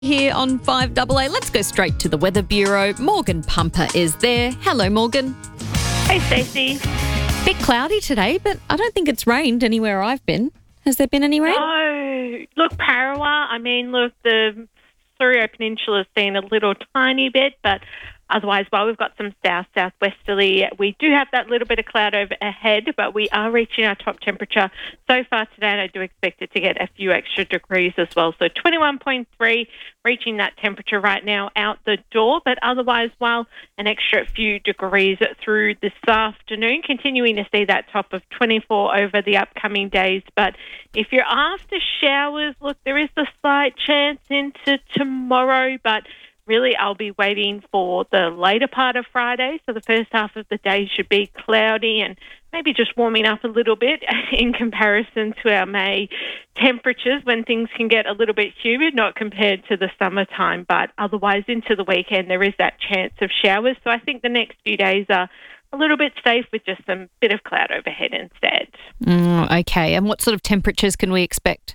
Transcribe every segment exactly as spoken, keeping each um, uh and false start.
Here on five A A, let's go straight to the Weather Bureau. Morgan Pumper is there. Hello, Morgan. Hey, Stacey. Bit cloudy today, but I don't think it's rained anywhere I've been. Has there been any rain? Oh, look, Parawa, I mean, look, the Surrey Peninsula has seen a little tiny bit, but otherwise, while we've got some south-southwesterly, we do have that little bit of cloud overhead, but we are reaching our top temperature so far today, and I do expect it to get a few extra degrees as well. So twenty-one point three, reaching that temperature right now out the door, but otherwise, while an extra few degrees through this afternoon, continuing to see that top of twenty-four over the upcoming days. But if you're after showers, look, there is a slight chance into tomorrow, but really, I'll be waiting for the later part of Friday. So the first half of the day should be cloudy and maybe just warming up a little bit in comparison to our May temperatures when things can get a little bit humid, not compared to the summertime. But otherwise, into the weekend, there is that chance of showers. So I think the next few days are a little bit safe with just some bit of cloud overhead instead. Mm, okay. And what sort of temperatures can we expect?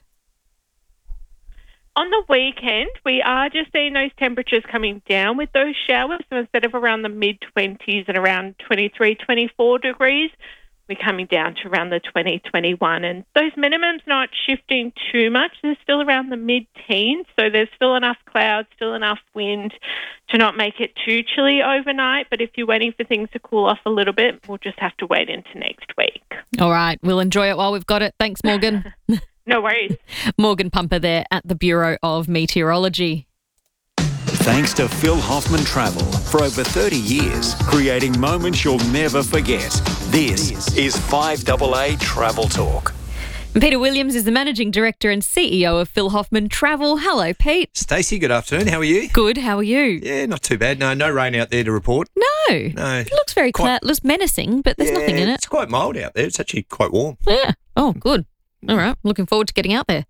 On the weekend, we are just seeing those temperatures coming down with those showers. So instead of around the mid-twenties and around twenty-three, twenty-four degrees, we're coming down to around the twenty, twenty-one. And those minimums not shifting too much. They're still around the mid-teens, so there's still enough clouds, still enough wind to not make it too chilly overnight. But if you're waiting for things to cool off a little bit, we'll just have to wait into next week. All right. We'll enjoy it while we've got it. Thanks, Morgan. No worries. Morgan Pumper there at the Bureau of Meteorology. Thanks to Phil Hoffman Travel for over thirty years, creating moments you'll never forget. This is five A A Travel Talk. Peter Williams is the Managing Director and C E O of Phil Hoffman Travel. Hello, Pete. Stacey, good afternoon. How are you? Good. How are you? Yeah, not too bad. No, no rain out there to report. No. No. It looks very Quite- cloud, looks menacing, but there's yeah, nothing in it. It's quite mild out there. It's actually quite warm. Yeah. Oh, good. All right. Looking forward to getting out there.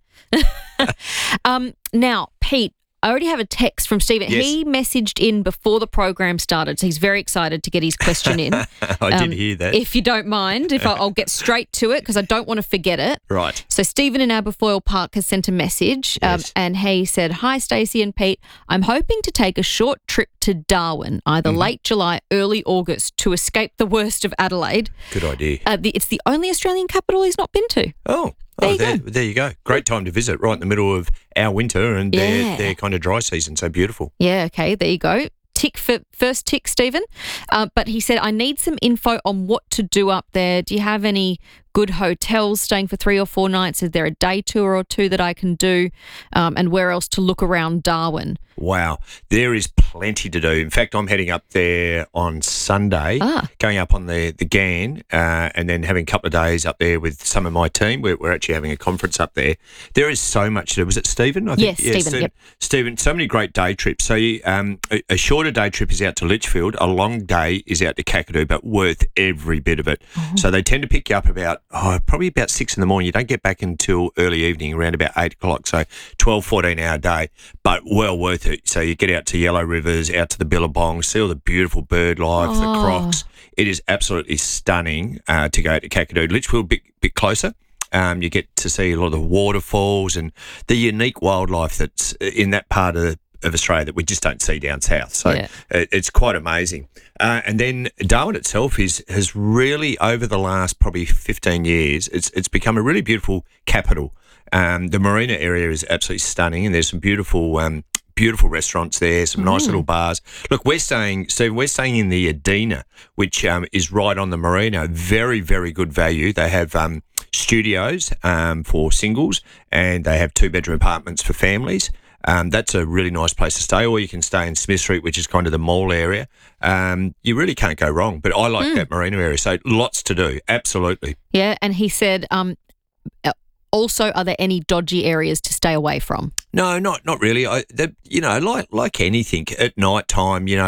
um, now, Pete, I already have a text from Stephen. Yes. He messaged in before the program started, so he's very excited to get his question in. I Um, did hear that. If you don't mind, if I, I'll get straight to it because I don't want to forget it. Right. So Stephen in Aberfoyle Park has sent a message um, Yes. and he said, "Hi Stacey and Pete, I'm hoping to take a short trip to Darwin, either Mm-hmm. late July, early August, to escape the worst of Adelaide. Good idea. Uh, the, it's the only Australian capital he's not been to." Oh, There oh you there, go. there you go. Great time to visit, right in the middle of our winter and Yeah. their, their kind of dry season. So beautiful. Yeah, okay, there you go. Tick for first tick, Stephen. Uh, but he said, "I need some info on what to do up there. Do you have any good hotels staying for three or four nights? Is there a day tour or two that I can do? Um, and where else to look around Darwin?" Wow, there is plenty to do. In fact, I'm heading up there on Sunday, Ah. going up on the, the Ghan, uh, and then having a couple of days up there with some of my team. We're, we're actually having a conference up there. There is so much to do. Was it Stephen? I Yes, Stephen, yep. Stephen, so many great day trips. So you, um, a, a shorter day trip is out to Litchfield. A long day is out to Kakadu, but worth every bit of it. Oh. So they tend to pick you up about, oh, probably about six in the morning. You don't get back until early evening, around about eight o'clock. So twelve, fourteen hour day, but well worth it. So you get out to Yellow Rivers, out to the Billabong, see all the beautiful bird life, the Oh. crocs. It is absolutely stunning uh, to go to Kakadu. Litchfield, a bit, bit closer. Um, you get to see a lot of the waterfalls and the unique wildlife that's in that part of, of Australia that we just don't see down south. So Yeah. it, it's quite amazing. Uh, and then Darwin itself is has really, over the last probably fifteen years, it's it's become a really beautiful capital. Um, the marina area is absolutely stunning, and there's some beautiful um, beautiful restaurants there, some nice little bars. Look, we're staying, Steve, we're staying in the Adina, which um, is right on the marina. Very, very good value. They have um, studios um, for singles, and they have two-bedroom apartments for families. Um, that's a really nice place to stay, or you can stay in Smith Street, which is kind of the mall area. Um, you really can't go wrong, but I like that marina area, so lots to do, absolutely. Yeah, and he said, um, uh, also, are there any dodgy areas to stay away from? No, not not really. I, the, you know, like like anything at night time, you know, the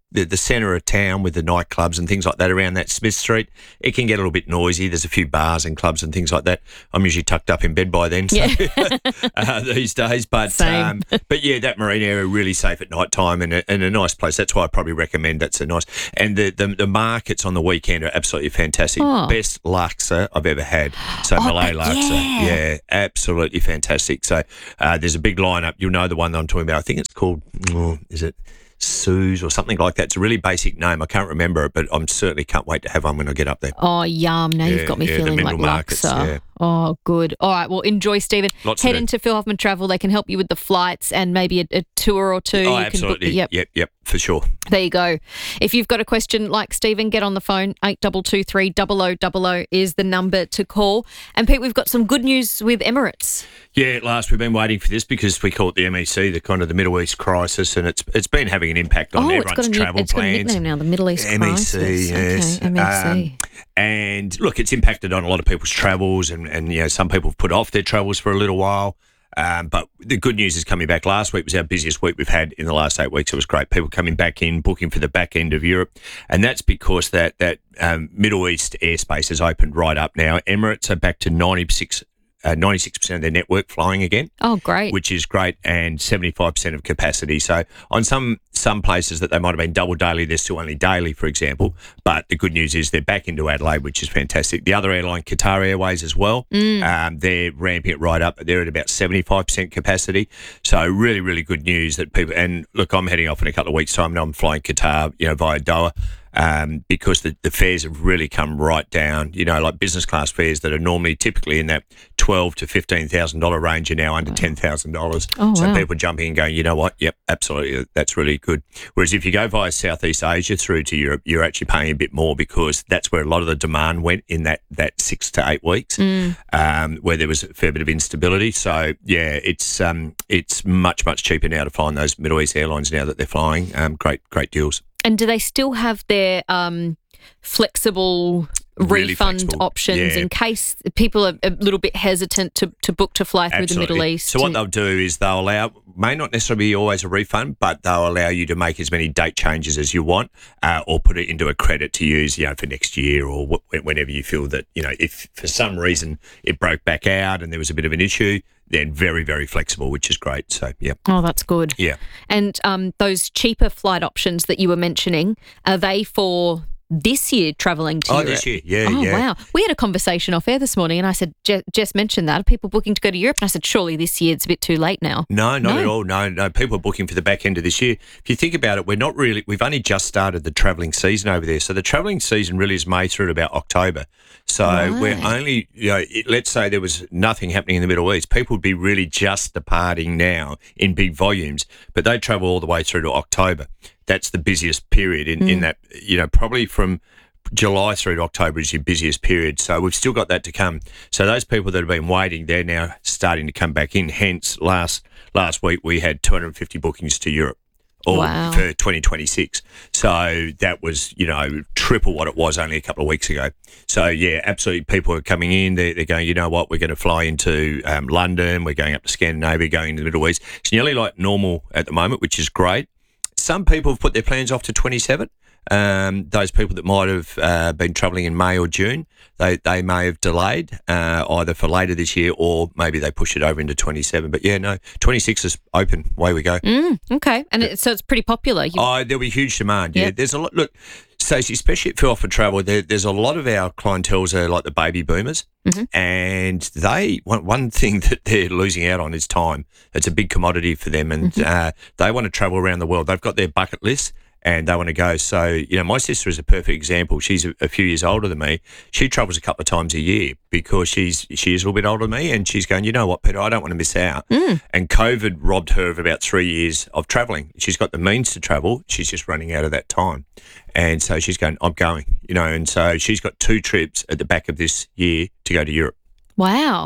the, the centre of town with the nightclubs and things like that around that Smith Street, it can get a little bit noisy. There's a few bars and clubs and things like that. I'm usually tucked up in bed by then, so, Yeah. uh, these days. But Same. um, but yeah, that marine area really safe at night time and a, and a nice place. That's why I probably recommend that's a nice. And the the, the markets on the weekend are absolutely fantastic. Oh. Best laksa I've ever had. So Oh, Malay but laksa, yeah. yeah, absolutely fantastic. So uh, there's a big lineup. You'll know the one that I'm talking about. I think it's called. Oh, is it? Suze or something like that. It's a really basic name. I can't remember it, but I'm certainly can't wait to have one when I get up there. Oh, yum. Now Yeah, you've got me yeah, the feeling like mineral markets, laksa. yeah. Oh, good. All right. Well, enjoy, Stephen. Lots to Head do. into Phil Hoffman Travel. They can help you with the flights and maybe a, a tour or two. Oh, You can book- absolutely. yep. yep, yep, for sure. There you go. If you've got a question like Stephen, get on the phone. eight two two three, zero zero zero zero is the number to call. And Pete, we've got some good news with Emirates. Yeah, at last we've been waiting for this because we call it the M E C, the kind of the Middle East crisis, and it's it's been having an impact on oh, it's everyone's got a new, travel it's got a plans. nickname now, the Middle East M E C, crisis. yes. Okay, M E C. Um, and look, it's impacted on a lot of people's travels, and, and you know some people have put off their travels for a little while. Um, but the good news is coming back. Last week was our busiest week we've had in the last eight weeks. It was great. People coming back in, booking for the back end of Europe, and that's because that that um, Middle East airspace has opened right up now. Emirates are back to ninety-six. Uh, ninety-six percent of their network flying again. Oh, great. Which is great, and seventy-five percent of capacity. So on some some places that they might have been double daily, they're still only daily, for example. But the good news is they're back into Adelaide, which is fantastic. The other airline, Qatar Airways as well, Mm. um, they're ramping it right up. They're at about seventy-five percent capacity. So really, really good news that people, and look, I'm heading off in a couple of weeks' time and I'm flying Qatar, you know, via Doha. Um, because the, the fares have really come right down. You know, like business class fares that are normally typically in that twelve to fifteen thousand dollar range are now under ten thousand dollars. Oh, so wow. people jumping and going, you know what? Yep, absolutely, that's really good. Whereas if you go via Southeast Asia through to Europe, you're actually paying a bit more because that's where a lot of the demand went in that that six to eight weeks, Mm. um, where there was a fair bit of instability. So yeah, it's um, it's much much cheaper now to find those Middle East airlines now that they're flying. Um, great great deals. And do they still have their um, flexible Really refund flexible, options yeah. in case people are a little bit hesitant to, to book to fly through Absolutely. the Middle East? So what they'll do is they'll allow, may not necessarily be always a refund, but they'll allow you to make as many date changes as you want, uh, or put it into a credit to use, you know, for next year or wh- whenever you feel that, you know, if for some reason it broke back out and there was a bit of an issue, then very, very flexible, which is great. So, yeah. Oh, that's good. Yeah. And um, those cheaper flight options that you were mentioning, are they for this year travelling to Oh, Europe? this year, yeah, Oh, yeah. wow. We had a conversation off air this morning and I said, Je- Jess mentioned that. Are people booking to go to Europe? And I said, surely this year it's a bit too late now. No, not No. at all. No, no. People are booking for the back end of this year. If you think about it, we're not really, we've only just started the travelling season over there. So the travelling season really is May through to about October. So Right. we're only, you know, it, let's say there was nothing happening in the Middle East. People would be really just departing now in big volumes, but they travel all the way through to October. That's the busiest period in, in that, you know, probably from July through to October is your busiest period. So we've still got that to come. So those people that have been waiting, they're now starting to come back in. Hence, last last week we had two hundred fifty bookings to Europe all Wow. for twenty twenty-six. So that was, you know, triple what it was only a couple of weeks ago. So, yeah, absolutely. People are coming in. They're, they're going, you know what, we're going to fly into um, London. We're going up to Scandinavia, going into the Middle East. It's nearly like normal at the moment, which is great. Some people have put their plans off to twenty-seven. Um, those people that might have uh, been travelling in May or June, they, they may have delayed uh, either for later this year or maybe they push it over into twenty-seven. But yeah, no, twenty-six is open. Away we go. Mm, okay. And it, so it's pretty popular. You, Oh, there'll be huge demand. Yeah, Yep. there's a lot. Look, Stacey, especially at Phil Hoffman Travel, there, there's a lot of our clientels are like the baby boomers, and they one one thing that they're losing out on is time. It's a big commodity for them, and uh, they want to travel around the world. They've got their bucket list. And they want to go. So, you know, my sister is a perfect example. She's a, a few years older than me. She travels a couple of times a year because she's she is a little bit older than me. And she's going, you know what, Peter, I don't want to miss out. And COVID robbed her of about three years of travelling. She's got the means to travel. She's just running out of that time. And so she's going, I'm going, you know. And so she's got two trips at the back of this year to go to Europe. wow. Yeah.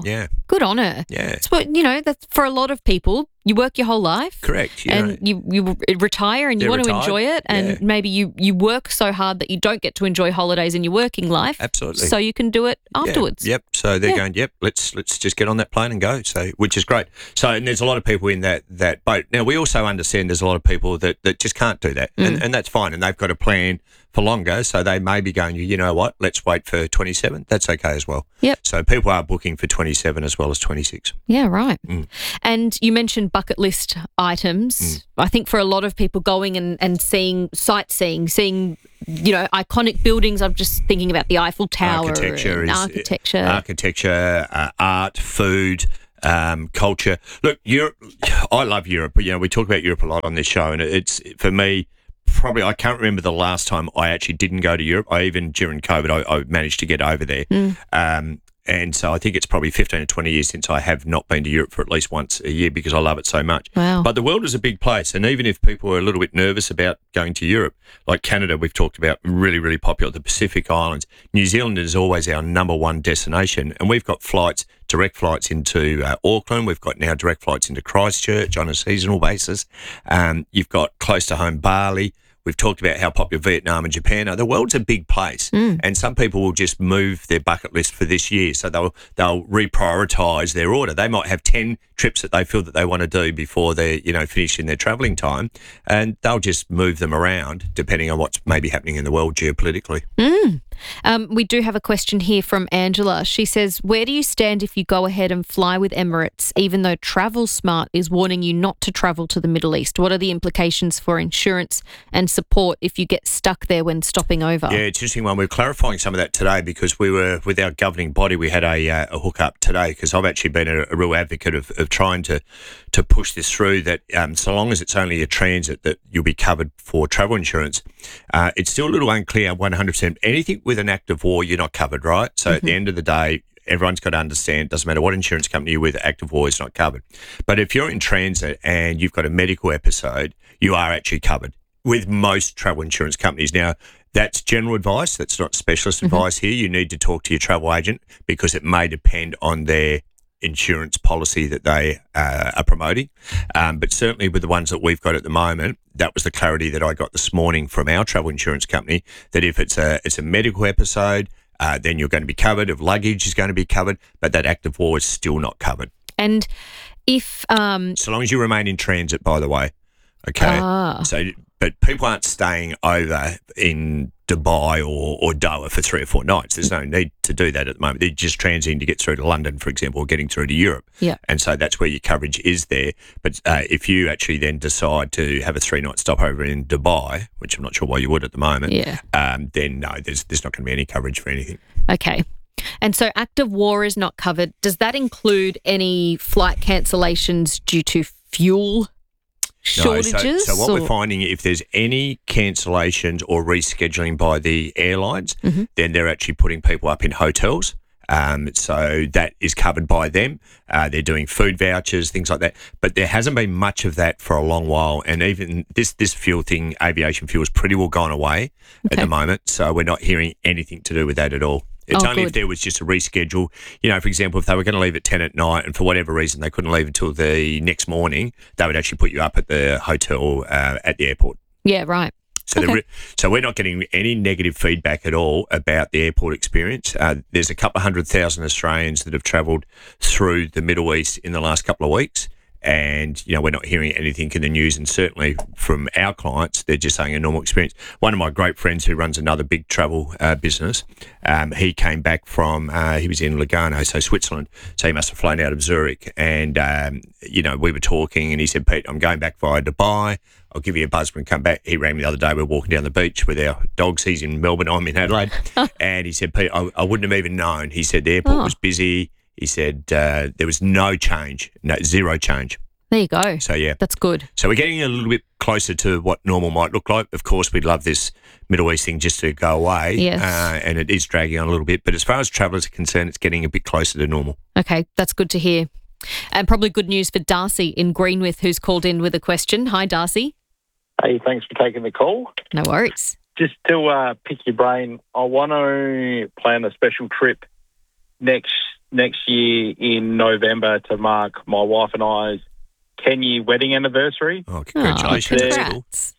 Good on her. Yeah. It's what, you know, that's for a lot of people. You work your whole life. Correct. You and know. you, you retire and you They're want retired. to enjoy it. And Yeah. maybe you, you work so hard that you don't get to enjoy holidays in your working life. Absolutely. So you can do it Yeah. afterwards. Yep. So they're Yeah. going, yep, let's let's just get on that plane and go. So, which is great. So, and there's a lot of people in that that boat. Now, we also understand there's a lot of people that, that just can't do that, Mm. and, and that's fine. And they've got a plan for longer. So they may be going, you know what, let's wait for twenty-seven. That's okay as well. Yep. So people are booking for twenty-seven as well as twenty-six. Yeah, right. Mm. And you mentioned bucket list items. Mm. I think for a lot of people going and, and seeing sightseeing, seeing, you know, iconic buildings, I'm just thinking about the Eiffel Tower. Architecture and is architecture. architecture, uh, art, food. Um, culture. Look, Europe. I love Europe. You know, we talk about Europe a lot on this show, and it's for me. Probably, I can't remember the last time I actually didn't go to Europe. I even during COVID, I, I managed to get over there. Mm. Um, and so I think it's probably fifteen or twenty years since I have not been to Europe for at least once a year because I love it so much. Wow. But the world is a big place. And even if people are a little bit nervous about going to Europe, like Canada, we've talked about, really, really popular, the Pacific Islands, New Zealand is always our number one destination. And we've got flights, direct flights into uh, Auckland. We've got now direct flights into Christchurch on a seasonal basis. Um, you've got close to home Bali. We've talked about how popular Vietnam and Japan are. The world's a big place, Mm. and some people will just move their bucket list for this year. So they'll they'll reprioritise their order. They might have ten trips that they feel that they want to do before they're you know finished in their travelling time, and they'll just move them around depending on what's maybe happening in the world geopolitically. Mm. Um, we do have a question here from Angela. She says, where do you stand if you go ahead and fly with Emirates, even though Travel Smart is warning you not to travel to the Middle East? What are the implications for insurance and support if you get stuck there when stopping over? Yeah, it's an interesting one. We're clarifying some of that today because we were, with our governing body, we had a, uh, a hookup today because I've actually been a, a real advocate of, of trying to, to push this through that um, so long as it's only a transit that you'll be covered for travel insurance. Uh, it's still a little unclear one hundred percent. Anything with an act of war, you're not covered, right? So mm-hmm. at the end of the day, everyone's got to understand, doesn't matter what insurance company you're with, act of war is not covered. But if you're in transit and you've got a medical episode, you are actually covered with most travel insurance companies. Now, that's general advice. That's not specialist mm-hmm. advice here. You need to talk to your travel agent because it may depend on their insurance policy that they uh, are promoting. Um, but certainly with the ones that we've got at the moment, that was the clarity that I got this morning from our travel insurance company, that if it's a it's a medical episode, uh, then you're going to be covered. If luggage is going to be covered, but that act of war is still not covered. And if... Um, so long as you remain in transit, by the way. Okay. Ah. So, but people aren't staying over in Dubai or, or Doha for three or four nights. There's no need to do that at the moment. They're just transiting to get through to London, for example, or getting through to Europe. Yeah. And so that's where your coverage is there. But uh, if you actually then decide to have a three-night stopover in Dubai, which I'm not sure why you would at the moment, yeah. um, then no, there's there's not going to be any coverage for anything. Okay. And so active war is not covered. Does that include any flight cancellations due to fuel shortages? No, so, so what or? we're finding, if there's any cancellations or rescheduling by the airlines, mm-hmm. then they're actually putting people up in hotels. Um, so that is covered by them. Uh, they're doing food vouchers, things like that. But there hasn't been much of that for a long while. And even this this fuel thing, aviation fuel, is pretty well gone away okay. at the moment. So we're not hearing anything to do with that at all. It's oh, only good. if there was just a reschedule. You know, for example, if they were going to leave at ten at night and for whatever reason they couldn't leave until the next morning, they would actually put you up at the hotel uh, at the airport. Yeah, right. So, okay. re- so we're not getting any negative feedback at all about the airport experience. Uh, there's a couple of hundred thousand Australians that have travelled through the Middle East in the last couple of weeks. And, you know, we're not hearing anything in the news. And certainly from our clients, they're just saying a normal experience. One of my great friends who runs another big travel uh, business, um, he came back from, uh, he was in Lugano, so Switzerland. So he must have flown out of Zurich. And, um, you know, we were talking and he said, Pete, I'm going back via Dubai. I'll give you a buzz when we come back. He rang me the other day. We were walking down the beach with our dogs. He's in Melbourne. I'm in Adelaide. And he said, Pete, I, I wouldn't have even known. He said the airport oh. was busy. He said uh, there was no change, no zero change. There you go. So, yeah. That's good. So we're getting a little bit closer to what normal might look like. Of course, we'd love this Middle East thing just to go away. Yes. Uh, and it is dragging on a little bit. But as far as travellers are concerned, it's getting a bit closer to normal. Okay, that's good to hear. And probably good news for Darcy in Greenwith, who's called in with a question. Hi, Darcy. Hey, thanks for taking the call. No worries. Just to uh, pick your brain, I want to plan a special trip next next year in November to mark my wife and I's ten-year wedding anniversary. Oh, congratulations. Oh, That's congrats.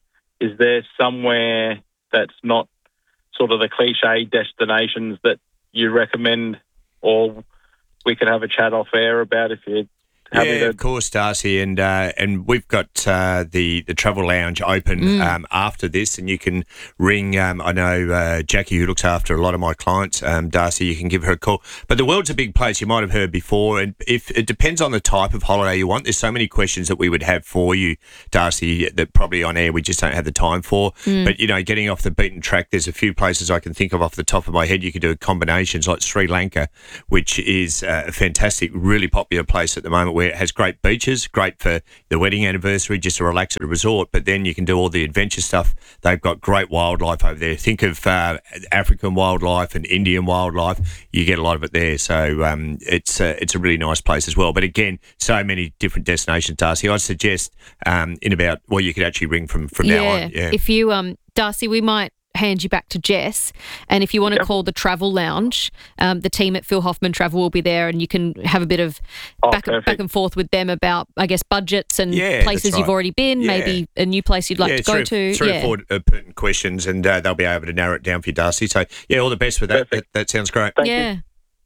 Is there somewhere that's not sort of the cliche destinations that you recommend, or we could have a chat off air about if you're happy Yeah, to? of course, Darcy, and uh, and we've got uh, the the travel lounge open Mm. um, after this, and you can ring. Um, I know uh, Jackie, who looks after a lot of my clients. Um, Darcy, you can give her a call. But the world's a big place. You might have heard before, and if it depends on the type of holiday you want. There's so many questions that we would have for you, Darcy, that probably on air we just don't have the time for. Mm. But you know, getting off the beaten track, there's a few places I can think of off the top of my head. You could do combinations like Sri Lanka, which is uh, a fantastic, really popular place at the moment, where it has great beaches, great for the wedding anniversary, just to relax at a resort. But then you can do all the adventure stuff. They've got great wildlife over there. Think of uh, African wildlife and Indian wildlife. You get a lot of it there. So um, it's uh, it's a really nice place as well. But again, so many different destinations, Darcy. I'd suggest um, in about, well, you could actually ring from, from now on. Yeah. If you, um, Darcy, we might hand you back to Jess, and if you want to Yep. call the travel lounge, um, the team at Phil Hoffman Travel will be there, and you can have a bit of Oh, back, perfect. back and forth with them about, I guess, budgets and Yeah, places that's you've right. already been, Yeah. maybe a new place you'd like yeah, to go three, to. Three yeah. or four uh, pertinent questions, and uh, they'll be able to narrow it down for you, Darcy. So, yeah, all the best with that. That, Perfect. that sounds great. Thank you. yeah.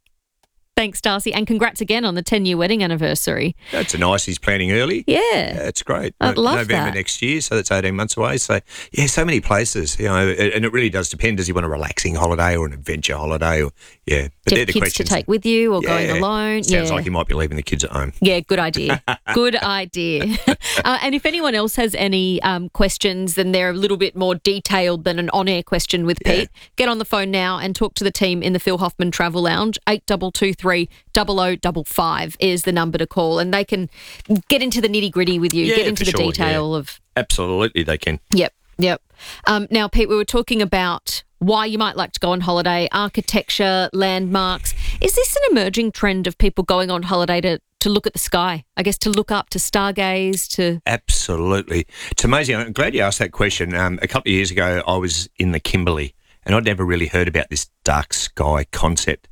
Thanks, Darcy, and congrats again on the ten-year wedding anniversary. That's a nice. He's planning early. Yeah. Yeah, it's great. I'd No- love November that. next year, so that's eighteen months away. So, yeah, so many places, you know, and it really does depend. Does he want a relaxing holiday or an adventure holiday? Or yeah, but Do you they're have the kids questions. to take with you or going Yeah. alone? Sounds yeah. like you might be leaving the kids at home. Yeah, good idea. Good idea. uh, and if anyone else has any um, questions, then they're a little bit more detailed than an on-air question with Pete, get on the phone now and talk to the team in the Phil Hoffman Travel Lounge. eight two two three, zero zero five five is the number to call, and they can get into the nitty-gritty with you, Yeah, get into for the sure, detail of... Absolutely, they can. Yep, yep. Um, now, Pete, we were talking about why you might like to go on holiday, architecture, landmarks. Is this an emerging trend of people going on holiday to, to look at the sky? I guess to look up, to stargaze, to... Absolutely. It's amazing. I'm glad you asked that question. Um, a couple of years ago, I was in the Kimberley, and I'd never really heard about this dark sky concept.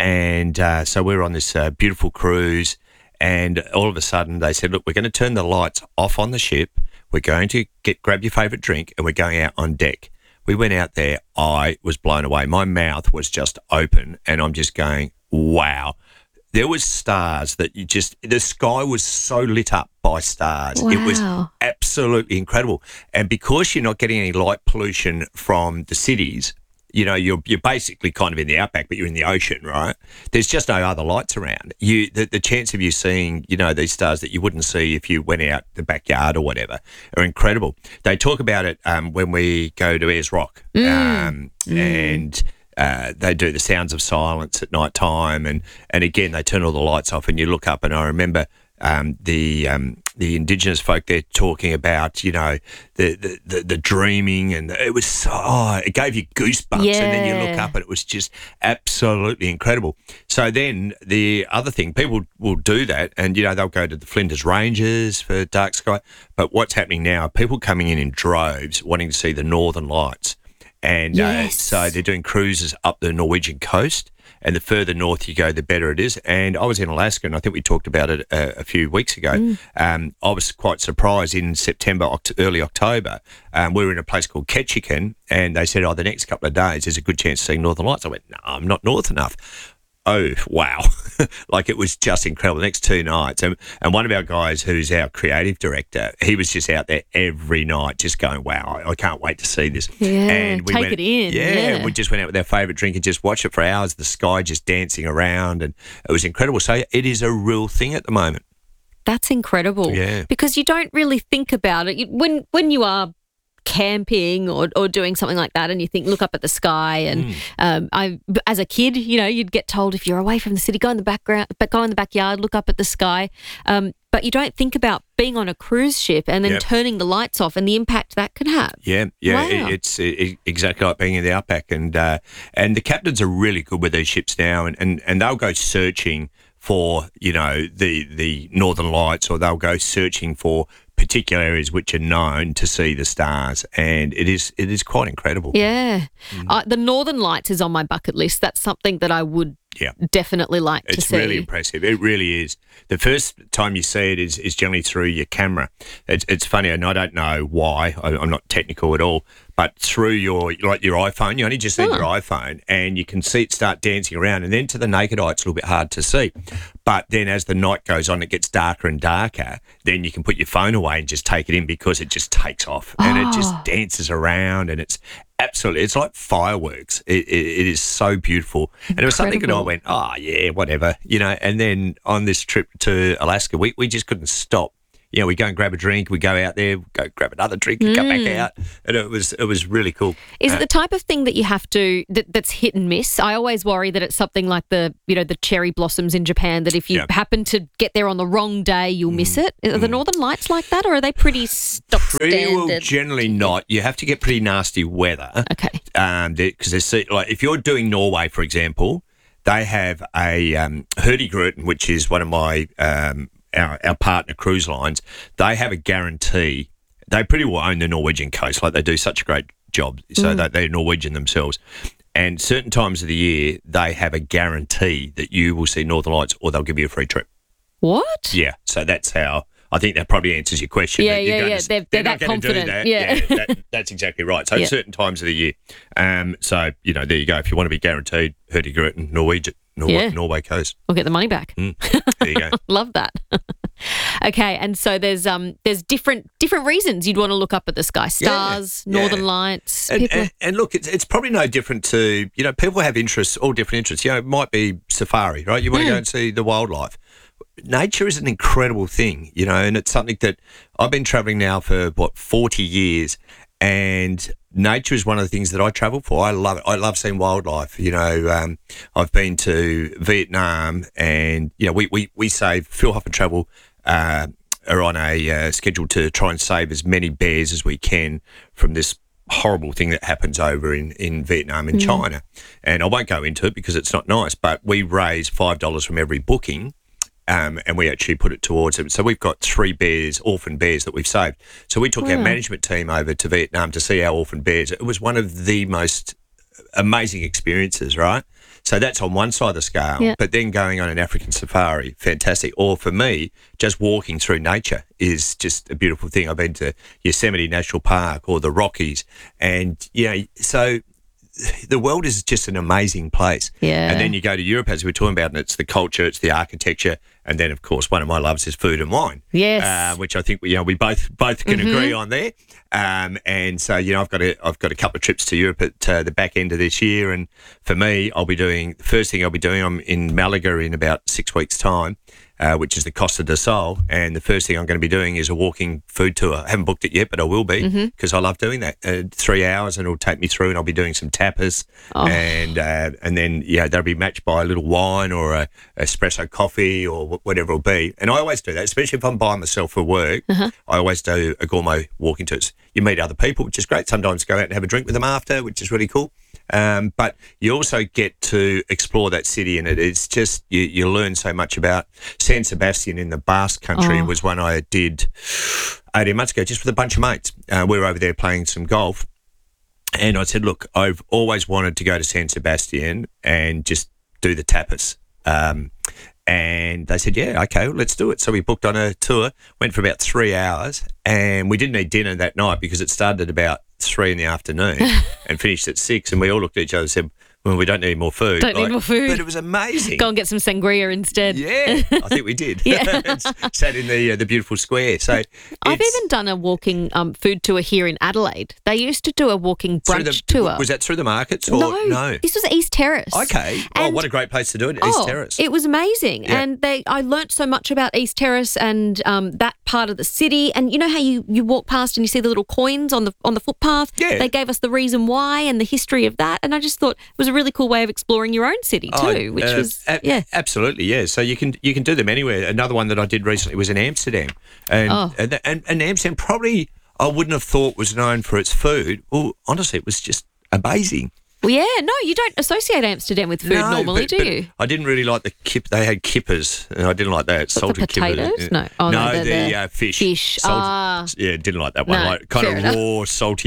And uh, so we were on this uh, beautiful cruise, and all of a sudden they said, look, we're going to turn the lights off on the ship. We're going to get grab your favourite drink, and we're going out on deck. We went out there. I was blown away. My mouth was just open, and I'm just going, wow. There was stars that you just, the sky was so lit up by stars. It was Wow. absolutely incredible. And because you're not getting any light pollution from the cities, you know, you're you're basically kind of in the outback, but you're in the ocean, right? There's just no other lights around. You the, the chance of you seeing, you know, these stars that you wouldn't see if you went out the backyard or whatever are incredible. They talk about it um, when we go to Ayers Rock, um, and uh, they do the sounds of silence at night time, and and again they turn all the lights off, and you look up, and I remember. Um, the um, the Indigenous folk, they're talking about, you know, the the, the, the dreaming, and it was so, oh, it gave you goosebumps, and then you look Yeah. up and it was just absolutely incredible. So then the other thing, people will do that, and, you know, they'll go to the Flinders Ranges for dark sky, but what's happening now are people coming in in droves wanting to see the Northern Lights. And Yes. uh, so they're doing cruises up the Norwegian coast, and the further north you go, the better it is. And I was in Alaska, and I think we talked about it a, a few weeks ago. Um, I was quite surprised in September, Oct- early October. Um, we were in a place called Ketchikan, and they said, oh, the next couple of days there's a good chance of seeing Northern Lights. I went, no, I'm not north enough. Oh, wow. Like, it was just incredible. The next two nights. And, and one of our guys, who's our creative director, he was just out there every night just going, wow, I, I can't wait to see this. Yeah, and we take went, it in, Yeah, yeah. we just went out with our favourite drink and just watched it for hours, the sky just dancing around, and it was incredible. So it is a real thing at the moment. That's incredible. Yeah. Because you don't really think about it. You- When when you are camping or, or doing something like that and you think, look up at the sky, and Mm. um, I, as a kid, you know, you'd get told if you're away from the city, go in the background, but go in the backyard, look up at the sky. Um, but you don't think about being on a cruise ship and then Yep. turning the lights off and the impact that can have. Yeah, yeah, Wow. it, it's it, exactly like being in the outback, and uh, and the captains are really good with these ships now, and, and, and they'll go searching for, you know, the the Northern Lights, or they'll go searching for particular areas which are known to see the stars, and it is it is quite incredible. Yeah. Mm. Uh, the Northern Lights is on my bucket list. That's something that I would Yeah. definitely like to It's see. really impressive. It really is. The first time you see it is, is generally through your camera. It's, it's funny, and I don't know why. I, I'm not technical at all, but through your like your iPhone, you only just need Oh. your iPhone, and you can see it start dancing around. And then to the naked eye, it's a little bit hard to see. But then as the night goes on, it gets darker and darker. Then you can put your phone away and just take it in because it just takes off and it just Oh. dances around, and it's absolutely, it's like fireworks. It, it, it is so beautiful. And it was something that I Incredible. went, oh, yeah, whatever, you know. And then on this trip to Alaska, we, we just couldn't stop. You know, we go and grab a drink, we go out there, go grab another drink, and come back out. And it was it was really cool. Is Uh, it the type of thing that you have to that, that's hit and miss? I always worry that it's something like the you know the cherry blossoms in Japan that if you Yeah. happen to get there on the wrong day, you'll miss it. Are the Northern Lights like that, or are they pretty stock Pretty well, standard? generally not. You have to get pretty nasty weather. Okay. Um, because there's like if you're doing Norway, for example, they have a um, Hurtigruten, which is one of my um, our, our partner cruise lines. They have a guarantee. They pretty well own the Norwegian coast. Like they do such a great job, so that they're Norwegian themselves. And certain times of the year, they have a guarantee that you will see Northern Lights, or they'll give you a free trip. What? Yeah, so that's how. I think that probably answers your question. Yeah, that you're yeah, going yeah. to- They're- they're not that going to do confident. that. Yeah. that, that's exactly right. So Yeah. certain times of the year. Um, so, you know, there you go. If you want to be guaranteed, Hurtigruten, Norwegian, Nor- Yeah. Norway coast. We'll get the money back. Mm, there you go. Love that. Okay, and so there's um there's different different reasons you'd want to look up at the sky. Stars, Yeah, Northern yeah. Lights. And, people- and, and look, it's, it's probably no different to, you know, people have interests, all different interests. You know, it might be safari, right? You want to go and see the wildlife. Nature is an incredible thing, you know, and it's something that I've been travelling now for, what, forty years, and nature is one of the things that I travel for. I love it. I love seeing wildlife. You know, um, I've been to Vietnam, and, you know, we, we, we save, Phil Hoffman Travel uh, are on a uh, schedule to try and save as many bears as we can from this horrible thing that happens over in, in Vietnam and China. And I won't go into it because it's not nice, but we raise five dollars from every booking. Um, and we actually put it towards it. So we've got three bears, orphan bears that we've saved. So we took our management team over to Vietnam to see our orphan bears. It was one of the most amazing experiences, right? So that's on one side of the scale. Yeah. But then going on an African safari, fantastic. Or for me, just walking through nature is just a beautiful thing. I've been to Yosemite National Park or the Rockies. And, you know, so the world is just an amazing place. Yeah. And then you go to Europe, as we were talking about, and it's the culture, it's the architecture, and then, of course, one of my loves is food and wine. Yes. Uh, which I think we, you know, we both both can agree on there. Um, and so, you know, I've got a I've got a couple of trips to Europe at uh, the back end of this year, and for me, I'll be doing the first thing I'll be doing. I'm in Malaga in about six weeks' time. Uh, which is the Costa del Sol, and the first thing I'm going to be doing is a walking food tour. I haven't booked it yet, but I will be because I love doing that. Uh, three hours, and it'll take me through, and I'll be doing some tapas, Oh. and uh, and then yeah, they'll be matched by a little wine or a espresso coffee or wh- whatever it'll be. And I always do that, especially if I'm by myself for work. I always do a gourmet walking tours. You meet other people, which is great. Sometimes go out and have a drink with them after, which is really cool. Um, but you also get to explore that city, and it, it's just you, you learn so much about San Sebastian in the Basque Country. Oh. Was one I did eighteen months ago, just with a bunch of mates. Uh, we were over there playing some golf, and I said, "Look, I've always wanted to go to San Sebastian and just do the tapas." Um, and they said, "Yeah, okay, well, let's do it." So we booked on a tour, went for about three hours, and we didn't eat dinner that night because it started at about three in the afternoon and finished at six. And we all looked at each other and said, "Well, we don't need more food." Don't need more food. But it was amazing. Go and get some sangria instead. Yeah, I think we did. Yeah. Sat in the uh, the beautiful square. So I've it's even done a walking um, food tour here in Adelaide. They used to do a walking through brunch the, tour. Was that through the markets or no, no? this was East Terrace. Okay. Oh, And- what a great place to do it, East Oh, Terrace. it was amazing, Yeah. and they I learnt so much about East Terrace and um, that part of the city. And you know how you, you walk past and you see the little coins on the on the footpath. Yeah. They gave us the reason why and the history of that, and I just thought it was a really cool way of exploring your own city too, Oh, which uh, was a- yeah. absolutely, yeah. So you can you can do them anywhere. Another one that I did recently was in Amsterdam, and Oh. and, and, and Amsterdam probably I wouldn't have thought was known for its food. Well, honestly, it was just amazing. Well, yeah, no, you don't associate Amsterdam with food No, normally, but- do but you? I didn't really like the kip. They had kippers, and I didn't like that. Salted potatoes? kippers. No. Oh, no, no, they're the the uh, fish. fish. Salted- Ah. yeah, didn't like that one. No, like kind fair of enough. raw, salty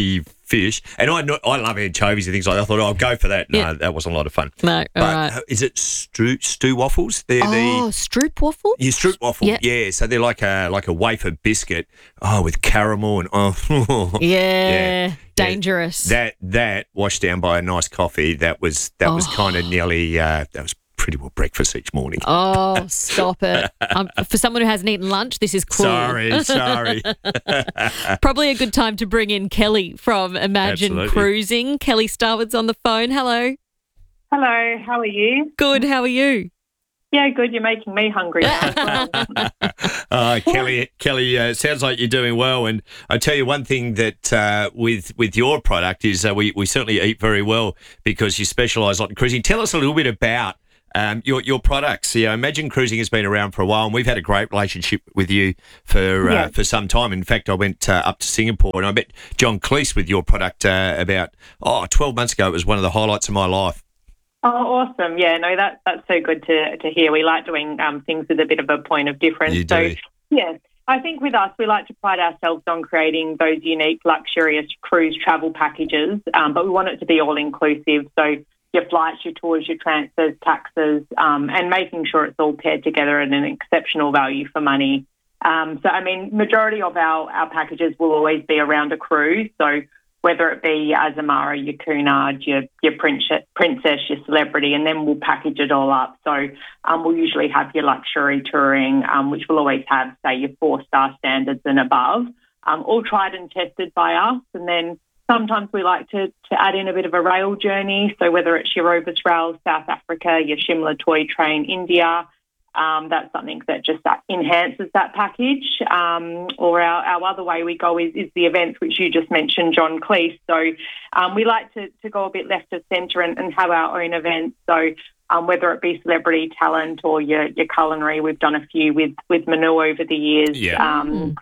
fish. And I know, I love anchovies and things like that. I thought, oh, I'll go for that. No, Yeah. that wasn't a lot of fun. No, all But right. uh, is it stew, stew waffles? They're Oh, the stroop waffle? yeah, stroop waffle. Yeah. Yeah. So they're like a like a wafer biscuit. Oh, with caramel and oh, Yeah, dangerous. That that washed down by a nice coffee. That was that was Oh. kind of nearly uh, that was pretty well breakfast each morning. Oh, stop it. Um, for someone who hasn't eaten lunch, this is cruel. Sorry, sorry. Probably a good time to bring in Kelly from Imagine Absolutely. Cruising. Kelly Starwood's on the phone. Hello. Hello, how are you? Good, how are you? Yeah, good. You're making me hungry now as well. Uh, Kelly, Kelly, uh, sounds like you're doing well. And I tell you one thing that uh, with with your product is uh, we we certainly eat very well because you specialise a lot in cruising. Tell us a little bit about um, your your products. You know, Imagine Cruising has been around for a while, and we've had a great relationship with you for uh, Yeah. for some time. In fact, I went uh, up to Singapore and I met John Cleese with your product uh, about oh twelve months ago. It was one of the highlights of my life. Oh, awesome. Yeah, no, that, that's so good to, to hear. We like doing um, things with a bit of a point of difference. You so, do. yeah, I think with us, we like to pride ourselves on creating those unique, luxurious cruise travel packages, um, but we want it to be all-inclusive. So your flights, your tours, your transfers, taxes, um, and making sure it's all paired together at an exceptional value for money. Um, so, I mean, majority of our, our packages will always be around a cruise. So whether it be Azamara, your Cunard, your, your princess, princess, your celebrity, and then we'll package it all up. So um, we'll usually have your luxury touring, um, which will always have, say, your four-star standards and above, um, all tried and tested by us. And then sometimes we like to, to add in a bit of a rail journey. So whether it's your Rovers Rail, South Africa, your Shimla Toy Train, India, Um, that's something that just that enhances that package. Um, or our, our other way we go is, is the events, which you just mentioned, John Cleese. So um, we like to, to go a bit left of centre and, and have our own events. So um, whether it be celebrity talent or your, your culinary, we've done a few with, with Manu over the years. Yeah. Um,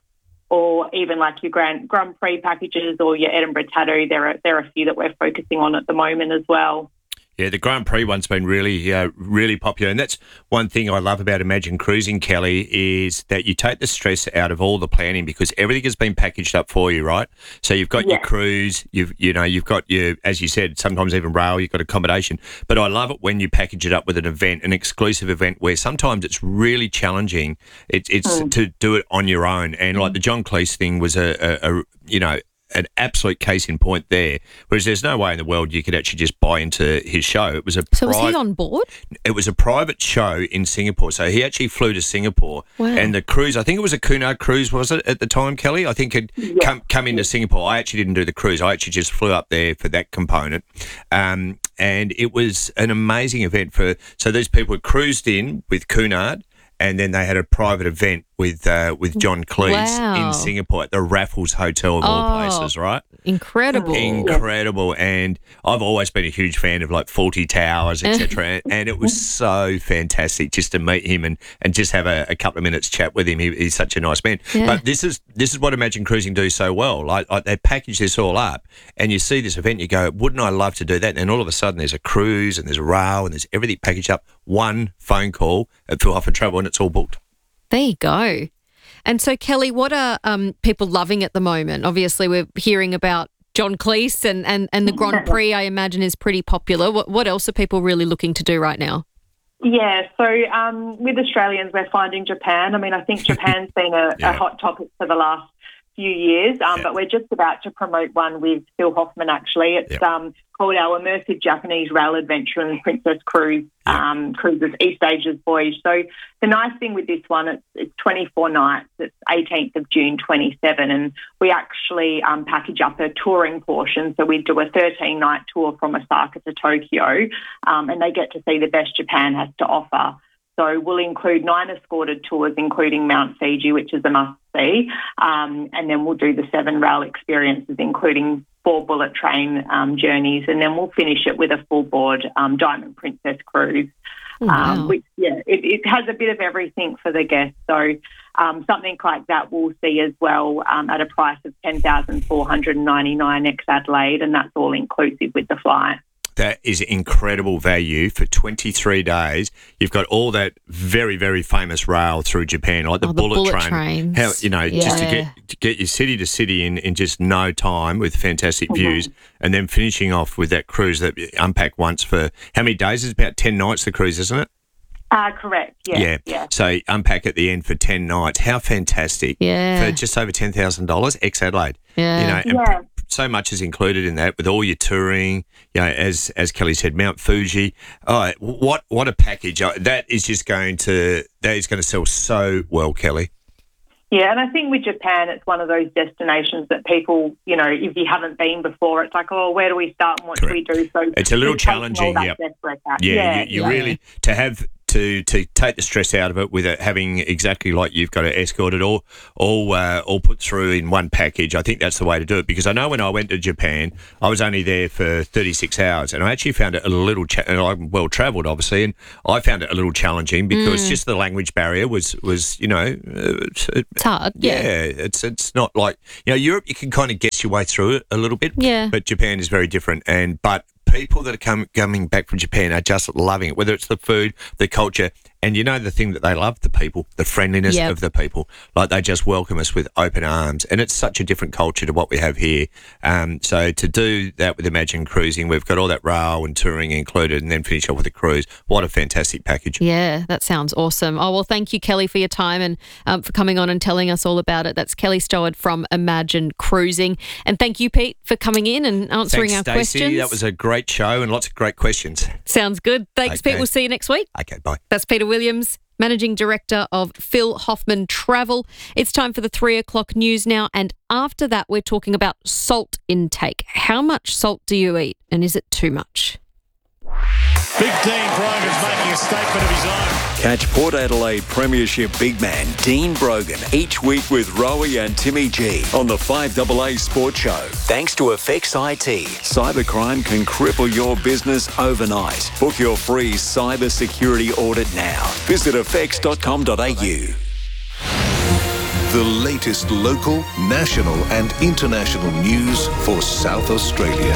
or even like your Grand, Grand Prix packages or your Edinburgh Tattoo. There are, there are a few that we're focusing on at the moment as well. Yeah, the Grand Prix one's been really, uh, really popular. And that's one thing I love about Imagine Cruising, Kelly, is that you take the stress out of all the planning because everything has been packaged up for you, right? So you've got Yeah. your cruise, you've, you know, you've got your, as you said, sometimes even rail, you've got accommodation. But I love it when you package it up with an event, an exclusive event where sometimes it's really challenging. It, it's Mm. to do it on your own. And like the John Cleese thing was a, a, a you know, an absolute case in point there, whereas there's no way in the world you could actually just buy into his show. It was a So was he pri- on board? it was a private show in Singapore. So he actually flew to Singapore, Wow. and the cruise, I think it was a Cunard cruise, was it, at the time, Kelly? I think it come come into Singapore. I actually didn't do the cruise. I actually just flew up there for that component. Um, and it was an amazing event for, so these people had cruised in with Cunard, and then they had a private event with uh, with John Cleese Wow. in Singapore at the Raffles Hotel of all Oh. places, right? Incredible. Incredible. And I've always been a huge fan of like Fawlty Towers, et cetera. and, and it was so fantastic just to meet him and, and just have a, a couple of minutes chat with him. He, he's such a nice man. Yeah. But this is this is what Imagine Cruising do so well. Like, like they package this all up and you see this event, you go, wouldn't I love to do that? And then all of a sudden there's a cruise and there's a rail and there's everything packaged up. One phone call at Phil Hoffman Travel and it's all booked. There you go. And so, Kelly, what are um, people loving at the moment? Obviously, we're hearing about John Cleese and, and, and the Grand Prix, I imagine, is pretty popular. What, what else are people really looking to do right now? Yeah, so um, with Australians, we're finding Japan. I mean, I think Japan's been a, Yeah. a hot topic for the last few years, um, Yeah. but we're just about to promote one with Phil Hoffman, actually. It's Yeah. um, called our Immersive Japanese Rail Adventure and Princess Cruise, Yeah. um, Cruises East Asia's Voyage. So the nice thing with this one, it's, it's twenty-four nights. It's eighteenth of June twenty-seven, and we actually um, package up a touring portion. So we do a thirteen-night tour from Osaka to Tokyo, um, and they get to see the best Japan has to offer. So we'll include nine escorted tours, including Mount Fiji, which is a must-see, um, and then we'll do the seven rail experiences, including four bullet train um, journeys, and then we'll finish it with a full-board um, Diamond Princess cruise, Oh, wow. um, which, yeah, it, it has a bit of everything for the guests. So um, something like that we'll see as well um, at a price of ten thousand four hundred ninety-nine ex-Adelaide, and that's all inclusive with the flight. that is incredible value for twenty-three days. You've got all that very, very famous rail through Japan, like the, Oh, the bullet, bullet train. trains. How, you know, just to Yeah. get to get your city to city in, in just no time with fantastic views, and then finishing off with that cruise that you unpack once for how many days? It's about ten nights, the cruise, isn't it? Uh, correct. Yeah. Yeah. Yeah. So unpack at the end for ten nights. How fantastic. Yeah. For just over ten thousand dollars, ex-Adelaide. Yeah. You know, and Yeah. pr- so much is included in that with all your touring, you know, as as Kelly said, Mount Fuji. Oh, what what a package. Oh, that is just going to, that is going to sell so well, Kelly. Yeah, and I think with Japan, it's one of those destinations that people, you know, if you haven't been before, it's like, oh, where do we start and what Correct. do we do? So It's a little just taking challenging, all that yep. guesswork out. Yeah, yeah, you, you yeah. really, to have, to to take the stress out of it with it having exactly like you've got to escort it all all uh, all put through in one package. I think that's the way to do it, because I know when I went to Japan, I was only there for thirty-six hours, and I actually found it a little cha- and I'm well travelled obviously, and I found it a little challenging because Mm. just the language barrier was was you know uh, it's, it, It's hard. yeah, Yeah. it's it's not like, you know, Europe you can kind of guess your way through it a little bit, Yeah. but Japan is very different. And but people that are come, coming back from Japan are just loving it, whether it's the food, the culture, and you know the thing that they love, the people, the friendliness Yep. of the people. Like they just welcome us with open arms, and it's such a different culture to what we have here. Um, so to do that with Imagine Cruising, we've got all that rail and touring included, and then finish off with a cruise. What a fantastic package. Yeah, that sounds awesome. Oh, well, thank you, Kelly, for your time and um, for coming on and telling us all about it. That's Kelly Stoward from Imagine Cruising. And thank you, Pete, for coming in and answering Thanks, our Stacey. questions. That was a great show and lots of great questions. Sounds good. Thanks, Okay. Pete. We'll see you next week. Okay, bye. That's Peter Williams, Managing Director of Phil Hoffman Travel. It's time for the three o'clock news now. And after that, we're talking about salt intake. How much salt do you eat? And is it too much? Big Dean Brogan's making a statement of his own. Catch Port Adelaide Premiership big man Dean Brogan each week with Rowie and Timmy G on the five A A Sports Show. Thanks to Effects I T. Cybercrime can cripple your business overnight. Book your free cyber security audit now. Visit effects dot com dot a u. The latest local, national and international news for South Australia.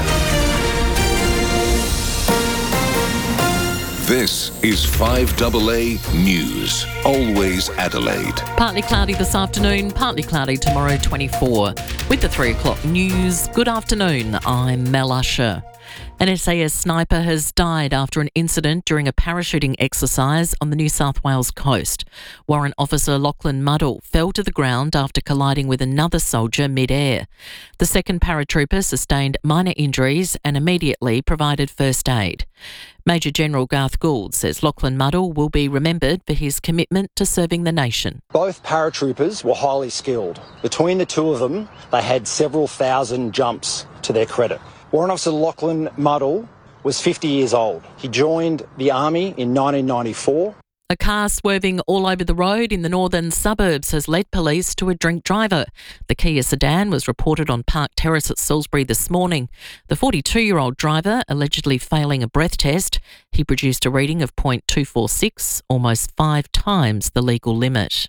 This is five A A News. Always Adelaide. Partly cloudy this afternoon, partly cloudy tomorrow, twenty-four. With the three o'clock news, good afternoon, I'm Mel Usher. An S A S sniper has died after an incident during a parachuting exercise on the New South Wales coast. Warrant Officer Lachlan Muddle fell to the ground after colliding with another soldier mid-air. The second paratrooper sustained minor injuries and immediately provided first aid. Major General Garth Gould says Lachlan Muddle will be remembered for his commitment to serving the nation. Both paratroopers were highly skilled. Between the two of them, they had several thousand jumps to their credit. Warrant Officer Lachlan Muddle was fifty years old. He joined the Army in nineteen ninety-four. A car swerving all over the road in the northern suburbs has led police to a drink driver. The Kia sedan was reported on Park Terrace at Salisbury this morning. The forty-two-year-old driver allegedly failing a breath test. He produced a reading of point two four six, almost five times the legal limit.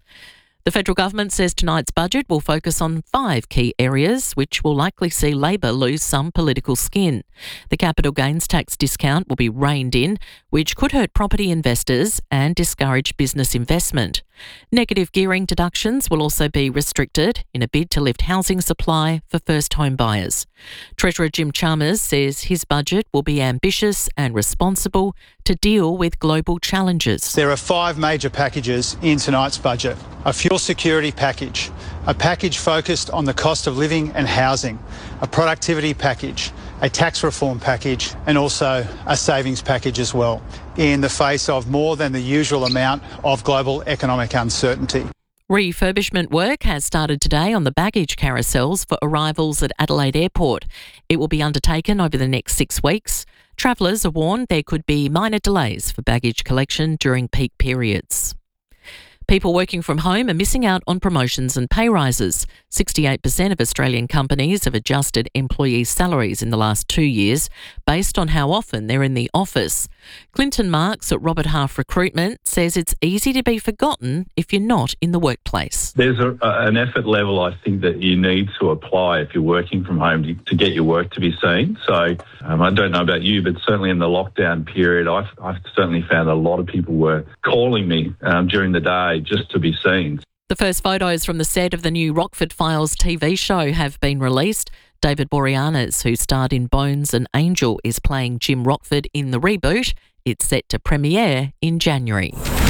The federal government says tonight's budget will focus on five key areas which will likely see Labor lose some political skin. The capital gains tax discount will be reined in, which could hurt property investors and discourage business investment. Negative gearing deductions will also be restricted in a bid to lift housing supply for first home buyers. Treasurer Jim Chalmers says his budget will be ambitious and responsible to deal with global challenges. There are five major packages in tonight's budget. A fuel security package, a package focused on the cost of living and housing, a productivity package, a tax reform package, and also a savings package as well, in the face of more than the usual amount of global economic uncertainty. Refurbishment work has started today on the baggage carousels for arrivals at Adelaide Airport. It will be undertaken over the next six weeks. Travellers are warned there could be minor delays for baggage collection during peak periods. People working from home are missing out on promotions and pay rises. sixty-eight percent of Australian companies have adjusted employee salaries in the last two years based on how often they're in the office. Clinton Marks at Robert Half Recruitment says it's easy to be forgotten if you're not in the workplace. There's a, an effort level, I think, that you need to apply if you're working from home to, to get your work to be seen. So um, I don't know about you, but certainly in the lockdown period, I've, I've certainly found a lot of people were calling me um, during the day just to be seen. The first photos from the set of the new Rockford Files T V show have been released. David Boreanaz, who starred in Bones and Angel, is playing Jim Rockford in the reboot. It's set to premiere in January.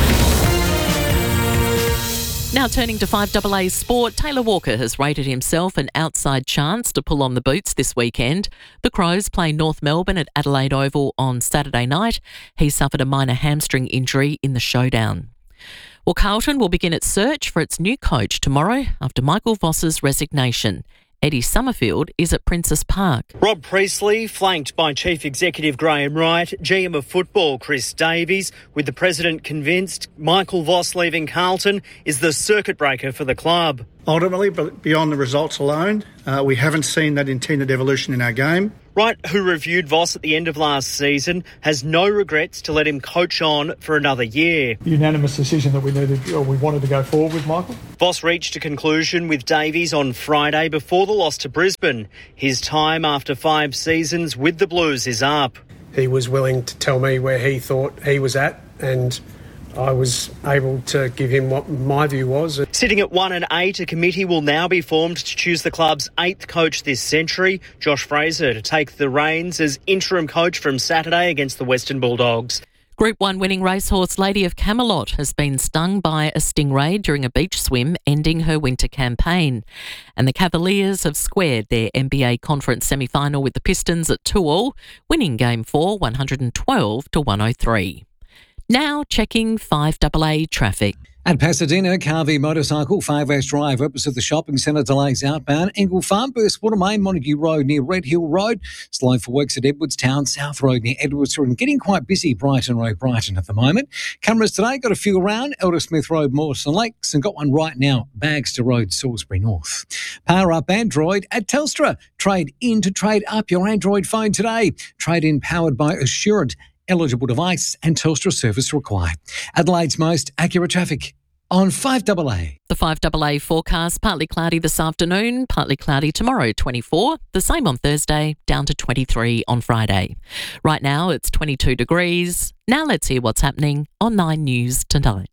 Now turning to five A A sport, Taylor Walker has rated himself an outside chance to pull on the boots this weekend. The Crows play North Melbourne at Adelaide Oval on Saturday night. He suffered a minor hamstring injury in the showdown. Well, Carlton will begin its search for its new coach tomorrow after Michael Voss's resignation. Eddie Summerfield is at Princes Park. Rob Priestley, flanked by Chief Executive Graham Wright, G M of football Chris Davies, with the president convinced Michael Voss leaving Carlton is the circuit breaker for the club. Ultimately, but beyond the results alone, uh, we haven't seen that intended evolution in our game. Wright, who reviewed Voss at the end of last season, has no regrets to let him coach on for another year. Unanimous decision that we needed, or we wanted to go forward with Michael. Voss reached a conclusion with Davies on Friday before the loss to Brisbane. His time after five seasons with the Blues is up. He was willing to tell me where he thought he was at, and I was able to give him what my view was. Sitting at one and eight, a committee will now be formed to choose the club's eighth coach this century, Josh Fraser, to take the reins as interim coach from Saturday against the Western Bulldogs. Group one winning racehorse Lady of Camelot has been stung by a stingray during a beach swim, ending her winter campaign. And the Cavaliers have squared their N B A conference semi-final with the Pistons at two all, winning game four one twelve to one oh three. Now checking five A A traffic. At Pasadena, Carvey motorcycle, five S Drive, opposite the shopping centre, delays outbound. Engle Farm, Burstwater Main, Montague Road near Red Hill Road. Slow for works at Edwardstown, South Road near Edwardstown. And getting quite busy, Brighton Road, Brighton at the moment. Cameras today, got a few around, Elder Smith Road, Mawson Lakes, and got one right now, Bagster Road, Salisbury North. Power up Android at Telstra. Trade in to trade up your Android phone today. Trade in powered by Assurant. Eligible device and Telstra service required. Adelaide's most accurate traffic on five A A. The five A A forecast, partly cloudy this afternoon, partly cloudy tomorrow, twenty-four. The same on Thursday, down to twenty-three on Friday. Right now it's twenty-two degrees. Now let's hear what's happening on Nine News tonight.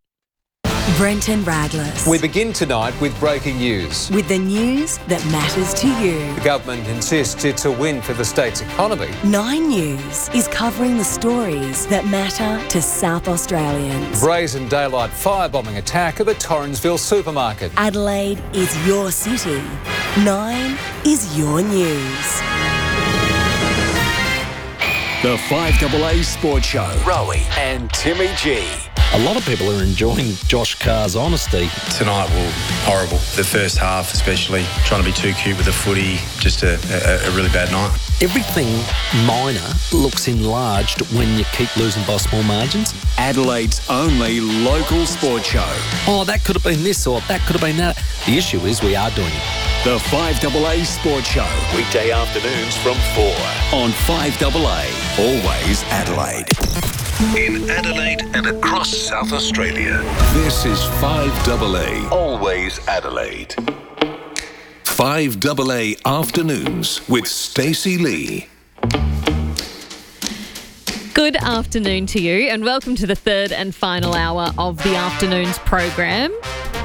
Brenton Radless. We begin tonight with breaking news. With the news that matters to you. The government insists it's a win for the state's economy. Nine News is covering the stories that matter to South Australians. Brazen daylight firebombing attack at the Torrensville supermarket. Adelaide is your city. Nine is your news. The five A A Sports Show. Rowie and Timmy G. A lot of people are enjoying Josh Carr's honesty. Tonight, well, horrible. The first half especially, trying to be too cute with the footy, just a, a, a really bad night. Everything minor looks enlarged when you keep losing by small margins. Adelaide's only local sports show. Oh, that could have been this or that could have been that. The issue is we are doing it. The five A A Sports Show. Weekday afternoons from four on five A A. Always Adelaide. In Adelaide and across South Australia. This is five A A. Always Adelaide. five A A Afternoons with Stacey Lee. Good afternoon to you and welcome to the third and final hour of the afternoon's program.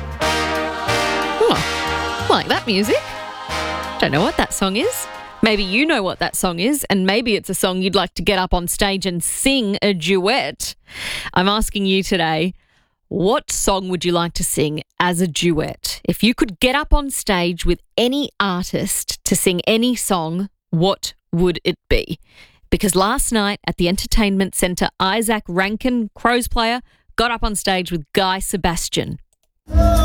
Oh, like that music. Don't know what that song is. Maybe you know what that song is, and maybe it's a song you'd like to get up on stage and sing a duet. I'm asking you today, what song would you like to sing as a duet? If you could get up on stage with any artist to sing any song, what would it be? Because last night at the Entertainment Centre, Isaac Rankin, Crows player, got up on stage with Guy Sebastian.